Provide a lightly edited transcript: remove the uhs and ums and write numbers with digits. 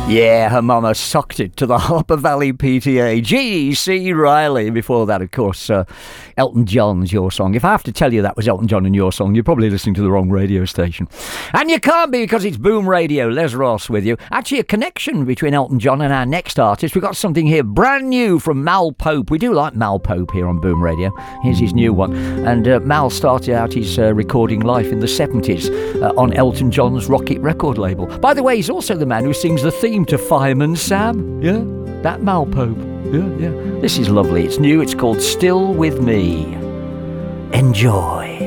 Yeah, her mama sucked it to the Harper Valley PTA. G.C. Riley. Before that, of course, Elton John's Your Song. If I have to tell you that was Elton John and Your Song, you're probably listening to the wrong radio station. And you can't be, because it's Boom Radio. Les Ross with you. Actually, a connection between Elton John and our next artist. We've got something here brand new from Mal Pope. We do like Mal Pope here on Boom Radio. Here's his new one. And Mal started out his recording life in the 70s on Elton John's Rocket record label. By the way, he's also the man who sings the theme to Fireman Sam. Yeah, that Mal Pope. Yeah. This is lovely. It's new. It's called Still With Me. Enjoy.